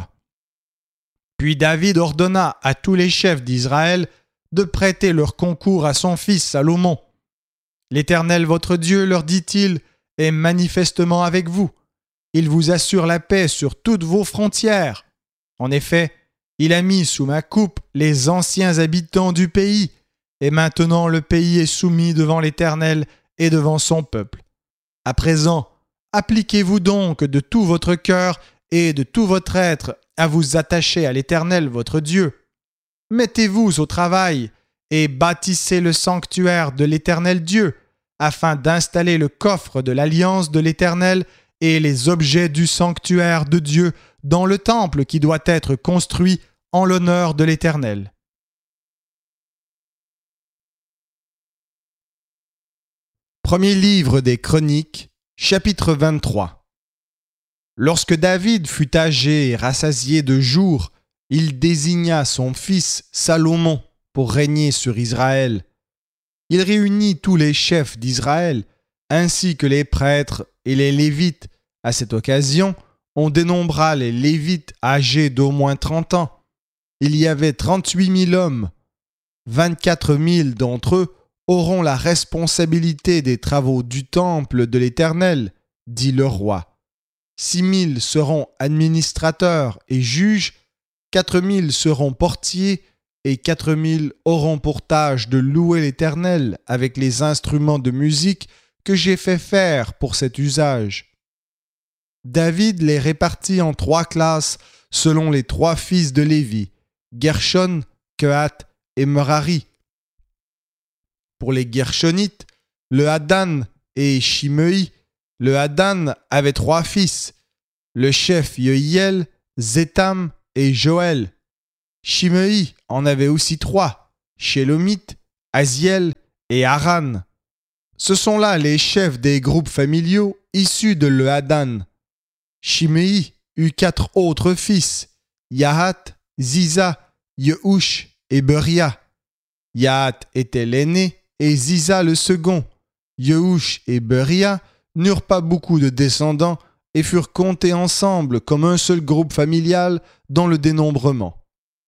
Puis David ordonna à tous les chefs d'Israël de prêter leur concours à son fils Salomon. « L'Éternel votre Dieu, leur dit-il, est manifestement avec vous. Il vous assure la paix sur toutes vos frontières. En effet, il a mis sous ma coupe les anciens habitants du pays, et maintenant le pays est soumis devant l'Éternel et devant son peuple. À présent, appliquez-vous donc de tout votre cœur et de tout votre être à vous attacher à l'Éternel votre Dieu. Mettez-vous au travail et bâtissez le sanctuaire de l'Éternel Dieu, afin d'installer le coffre de l'alliance de l'Éternel et les objets du sanctuaire de Dieu dans le temple qui doit être construit en l'honneur de l'Éternel. » Premier livre des Chroniques, chapitre 23. Lorsque David fut âgé et rassasié de jours, il désigna son fils Salomon pour régner sur Israël. Il réunit tous les chefs d'Israël, ainsi que les prêtres et les Lévites. À cette occasion, on dénombra les Lévites âgés d'au moins 30 ans. Il y avait 38 000 hommes. 24 000 d'entre eux auront la responsabilité des travaux du temple de l'Éternel, dit le roi. 6 000 seront administrateurs et juges, 4 000 seront portiers et 4 000 auront pour tâche de louer l'Éternel avec les instruments de musique que j'ai fait faire pour cet usage. David les répartit en 3 classes selon les 3 fils de Lévi, Gershon, Kehath et Merari. Pour les Gershonites, le Hadan et Shimei, le Hadan avait 3 fils, le chef Yehiel, Zétam et Joël. Shimei en avait aussi 3, Shélomith, Aziel et Haran. Ce sont là les chefs des groupes familiaux issus de Lehadan. Shimei eut 4 autres fils, Yahath, Ziza, Yeush et Beria. Yahath était l'aîné et Ziza le second. Yeush et Beria n'eurent pas beaucoup de descendants et furent comptés ensemble comme un seul groupe familial dans le dénombrement.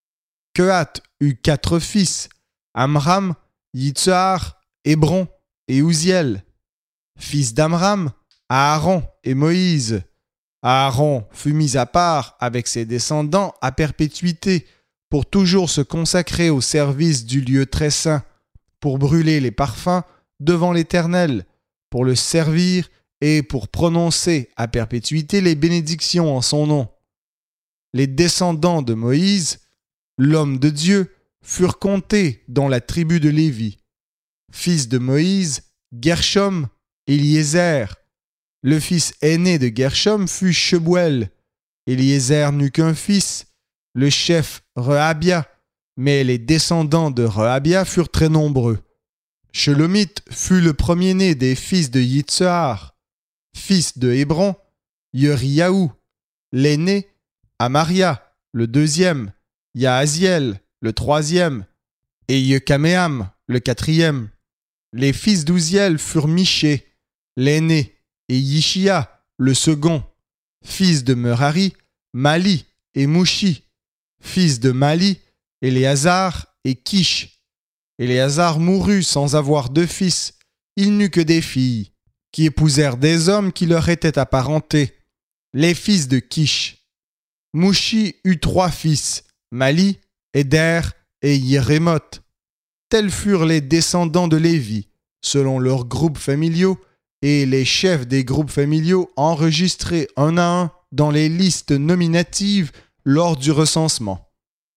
Kehath eut 4 fils, Amram, Yitzhar, Hébron et Uziel. Fils d'Amram, Aaron et Moïse. Aaron fut mis à part avec ses descendants à perpétuité pour toujours se consacrer au service du lieu très saint, pour brûler les parfums devant l'Éternel, pour le servir et pour prononcer à perpétuité les bénédictions en son nom. Les descendants de Moïse, l'homme de Dieu, furent comptés dans la tribu de Lévi. Fils de Moïse, Gershom, Éliézer. Le fils aîné de Gershom fut Shebuel. Éliézer n'eut qu'un fils, le chef Rehabia, mais les descendants de Rehabia furent très nombreux. Shelomith fut le premier-né des fils de Yitzhar. Fils de Hébron, Yeriaou. L'aîné, Amaria, le deuxième, Yahaziel, le troisième, et Yekameam, le quatrième. Les fils d'Uziel furent Miché, l'aîné, et Yishia, le second. Fils de Merari, Mali et Mouchi. Fils de Mali, Éléazar et Kish. Éléazar mourut sans avoir de fils. Il n'eut que des filles, qui épousèrent des hommes qui leur étaient apparentés, les fils de Kish. Mouchi eut 3 fils, Mali, Éder et Yérémoth. Tels furent les descendants de Lévi, selon leurs groupes familiaux, et les chefs des groupes familiaux enregistrés un à un dans les listes nominatives lors du recensement.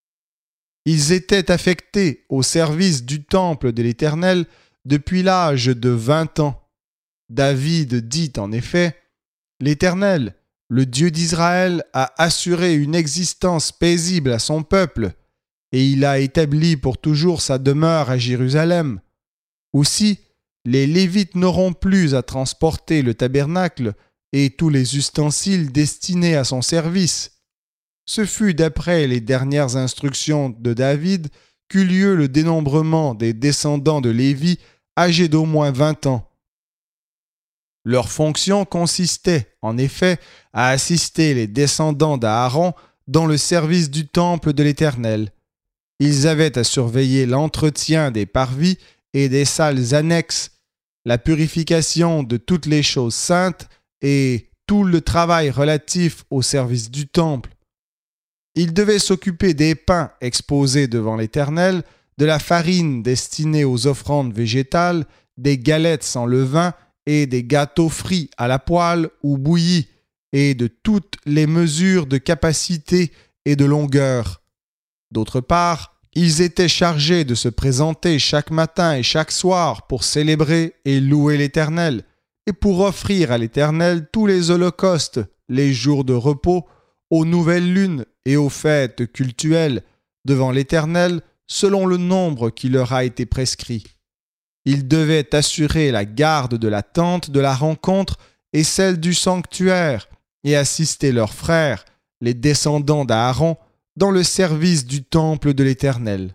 Ils étaient affectés au service du temple de l'Éternel depuis l'âge de 20 ans. David dit en effet, « L'Éternel, le Dieu d'Israël, a assuré une existence paisible à son peuple, et il a établi pour toujours sa demeure à Jérusalem. Aussi, les Lévites n'auront plus à transporter le tabernacle et tous les ustensiles destinés à son service. » Ce fut d'après les dernières instructions de David qu'eut lieu le dénombrement des descendants de Lévi âgés d'au moins 20 ans. Leur fonction consistait, en effet, à assister les descendants d'Aaron dans le service du temple de l'Éternel. Ils avaient à surveiller l'entretien des parvis et des salles annexes, la purification de toutes les choses saintes et tout le travail relatif au service du temple. Ils devaient s'occuper des pains exposés devant l'Éternel, de la farine destinée aux offrandes végétales, des galettes sans levain et des gâteaux frits à la poêle ou bouillis, et de toutes les mesures de capacité et de longueur. D'autre part, ils étaient chargés de se présenter chaque matin et chaque soir pour célébrer et louer l'Éternel, et pour offrir à l'Éternel tous les holocaustes, les jours de repos, aux nouvelles lunes et aux fêtes cultuelles, devant l'Éternel, selon le nombre qui leur a été prescrit. Ils devaient assurer la garde de la tente de la rencontre et celle du sanctuaire, et assister leurs frères, les descendants d'Aaron, dans le service du temple de l'Éternel.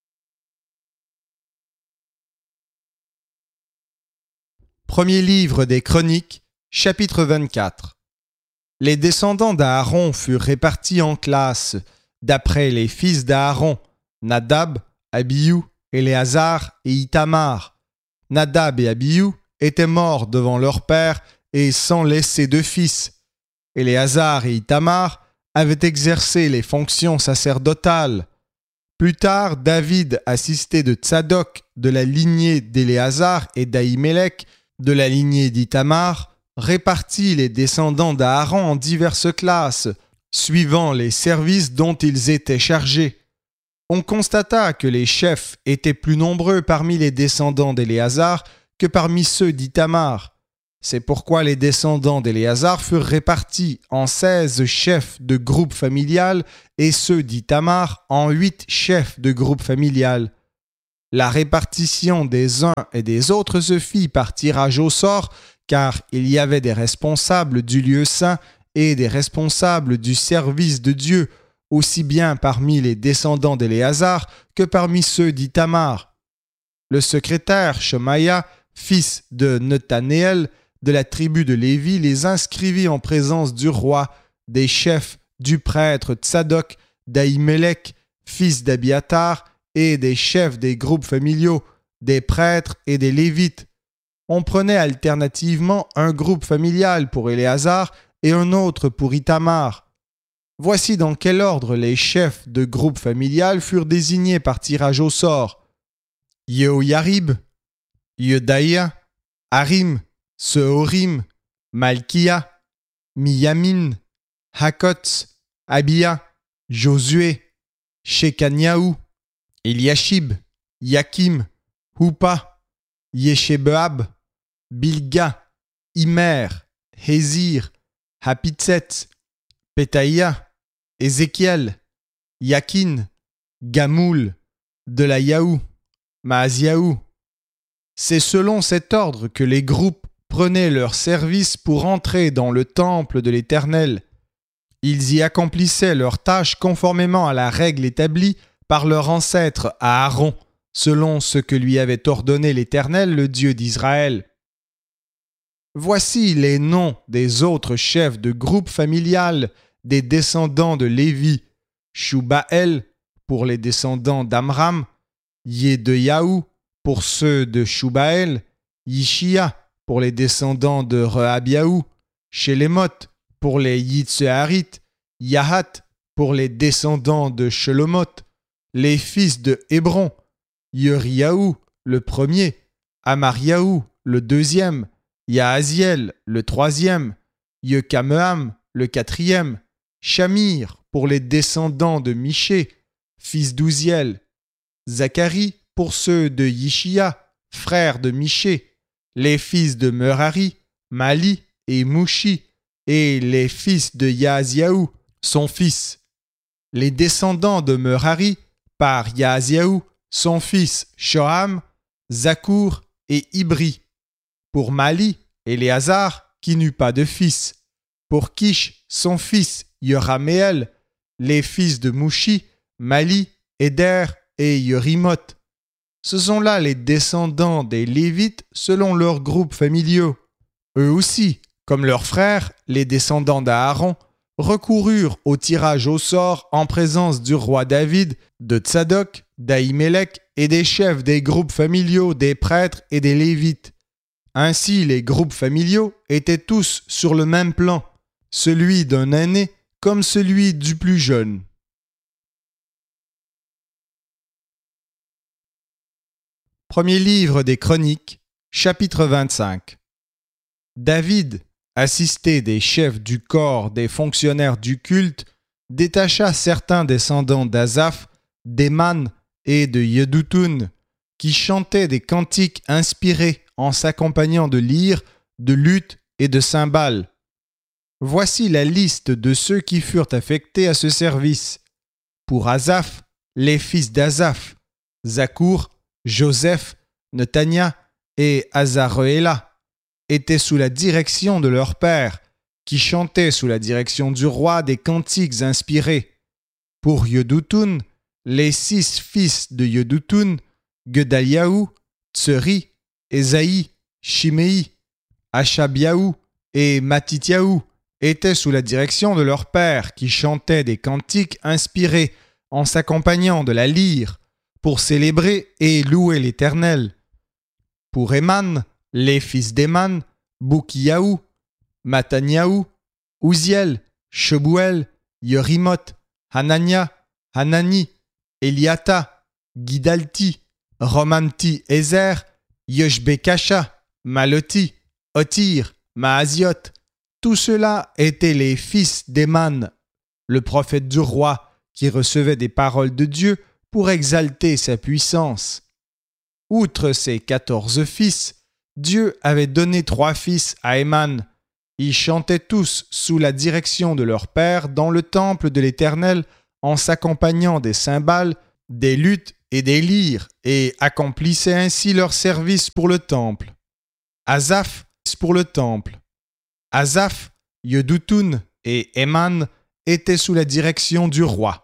Premier livre des Chroniques, chapitre 24. Les descendants d'Aaron furent répartis en classes, d'après les fils d'Aaron, Nadab, Abihu, Éléazar et Ithamar. Nadab et Abihu étaient morts devant leur père et sans laisser de fils. Éléazar et Ithamar avaient exercé les fonctions sacerdotales. Plus tard, David, assisté de Tsadok, de la lignée d'Éléazar, et d'Ahimelech, de la lignée d'Ithamar, répartit les descendants d'Aaron en diverses classes, suivant les services dont ils étaient chargés. On constata que les chefs étaient plus nombreux parmi les descendants d'Éléazar que parmi ceux d'Ithamar. C'est pourquoi les descendants d'Éléazar furent répartis en 16 chefs de groupe familial et ceux d'Ithamar en 8 chefs de groupe familial. La répartition des uns et des autres se fit par tirage au sort, car il y avait des responsables du lieu saint et des responsables du service de Dieu, aussi bien parmi les descendants d'Éléazar que parmi ceux d'Ithamar. Le secrétaire Shemaïa, fils de Nethanéel, de la tribu de Lévi, les inscrivit en présence du roi, des chefs, du prêtre Tsadok, d'Ahimelech, fils d'Abiatar, et des chefs des groupes familiaux, des prêtres et des Lévites. On prenait alternativement un groupe familial pour Éléazar et un autre pour Ithamar. Voici dans quel ordre les chefs de groupe familial furent désignés par tirage au sort. Yehoyarib, Yedaïa, Harim, Sehorim, Malkia, Miyamin, Hakotz, Abia, Josué, Shekaniaou, Eliashib, Yakim, Houpa, Yeshebeab, Bilga, Immer, Hézir, Hapitset, Pétaïa, Ézéchiel, Yakin, Gamoul, Delayaou, Maaziaou. C'est selon cet ordre que les groupes prenaient leur service pour entrer dans le temple de l'Éternel. Ils y accomplissaient leurs tâches conformément à la règle établie par leur ancêtre Aaron, selon ce que lui avait ordonné l'Éternel, le Dieu d'Israël. Voici les noms des autres chefs de groupe familial des descendants de Lévi: Shubaël pour les descendants d'Amram, Yedeyaou pour ceux de Shubaël, Yishia pour les descendants de Rehabiaou, Shelémoth pour les Yitseharites, Yahat pour les descendants de Shelomoth, les fils de Hébron, Yeriaou le premier, Amariaou le deuxième, Yahaziel le troisième, Yekameam le quatrième, Shamir pour les descendants de Miché, fils d'Ouziel, Zacharie pour ceux de Yishia, frère de Miché, les fils de Merari, Mali et Mouchi, et les fils de Yahaziaou, son fils. Les descendants de Merari, par Yahaziaou, son fils Shoham, Zakour et Ibri. Pour Mali, Éléazar, qui n'eut pas de fils. Pour Kish, son fils Yoraméel, les fils de Mouchi, Mali, Éder et Yerimoth. Ce sont là les descendants des Lévites selon leurs groupes familiaux. Eux aussi, comme leurs frères, les descendants d'Aaron, recoururent au tirage au sort en présence du roi David, de Tsadok, d'Ahimelech et des chefs des groupes familiaux des prêtres et des Lévites. Ainsi, les groupes familiaux étaient tous sur le même plan, celui d'un aîné comme celui du plus jeune. Premier livre des Chroniques, chapitre 25. David, assisté des chefs du corps des fonctionnaires du culte, détacha certains descendants d'Asaph, d'Éman et de Yeduthun, qui chantaient des cantiques inspirés en s'accompagnant de lyres, de luth et de cymbales. Voici la liste de ceux qui furent affectés à ce service. Pour Asaph, les fils d'Asaph, Zakour, Joseph, Netania et Azaréla, étaient sous la direction de leur père, qui chantaient sous la direction du roi des cantiques inspirés. Pour Yeduthun, les 6 fils de Yeduthun, Gedaliaou, Tseri, Ésaïe, Shimei, Ashabiaou et Matithiaou étaient sous la direction de leur père, qui chantaient des cantiques inspirés en s'accompagnant de la lyre, pour célébrer et louer l'Éternel. Pour Éman, les fils d'Éman, Boukiaou, Mataniaou, Ouziel, Shebuel, Yerimoth, Hanania, Hanani, Eliata, Gidalti, Romamti-Ezer, Yoshbekasha, Maloti, Otir, Maaziot. Tout cela étaient les fils d'Éman, le prophète du roi, qui recevait des paroles de Dieu pour exalter sa puissance. Outre ses 14 fils, Dieu avait donné 3 fils à Éman. Ils chantaient tous sous la direction de leur père dans le temple de l'Éternel en s'accompagnant des cymbales, des luths et des lyres et accomplissaient ainsi leur service pour le temple. Asaph pour le temple. Asaph, Yeduthun et Éman étaient sous la direction du roi.